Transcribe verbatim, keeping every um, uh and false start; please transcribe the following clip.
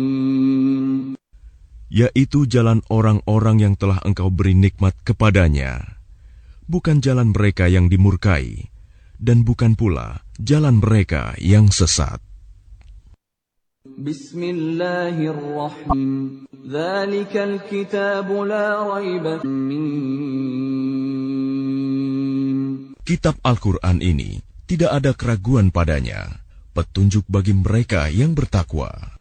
yaitu jalan orang-orang yang telah Engkau beri nikmat kepadanya, bukan jalan mereka yang dimurkai, dan bukan pula jalan mereka yang sesat. Bismillahirrahmanirrahim. Dzalikal kitabu la raiba fihi. Kitab Al-Quran ini tidak ada keraguan padanya, petunjuk bagi mereka yang bertakwa.